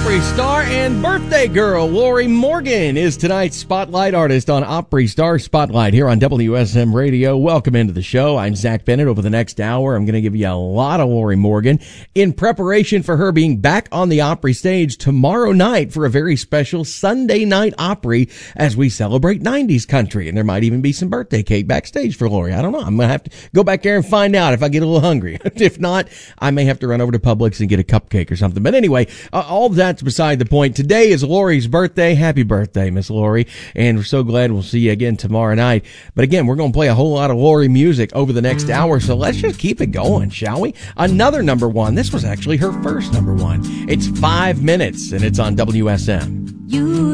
Opry star and birthday girl Lori Morgan is tonight's spotlight artist on Opry Star Spotlight here on WSM Radio. Welcome into the show. I'm Zach Bennett. Over the next hour, I'm going to give you a lot of Lori Morgan in preparation for her being back on the Opry stage tomorrow night for a very special Sunday night Opry as we celebrate 90s country. And there might even be some birthday cake backstage for Lori. I don't know. I'm going to have to go back there and find out if I get a little hungry. If not, I may have to run over to Publix and get a cupcake or something. But anyway, all that's beside the point. Today is Lori's birthday. Happy birthday, Miss Lori. And we're so glad we'll see you again tomorrow night. But again, we're going to play a whole lot of Lori music over the next hour. So let's just keep it going, shall we? Another number one. This was actually her first number one. It's 5 minutes and it's on WSM.